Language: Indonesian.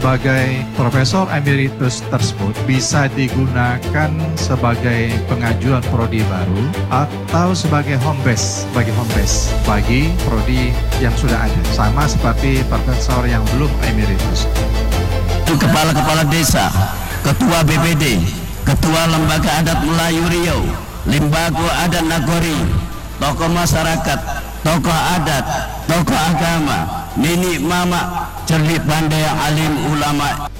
sebagai Profesor Emeritus tersebut bisa digunakan sebagai pengajuan prodi baru atau sebagai home base bagi prodi yang sudah ada, sama seperti profesor yang belum emeritus. Kepala-kepala desa, ketua BPD, ketua lembaga adat Melayu Riau, lembaga adat Nagori, tokoh masyarakat, tokoh adat, tokoh agama, nenek mama, cerdik pandai, alim ulama.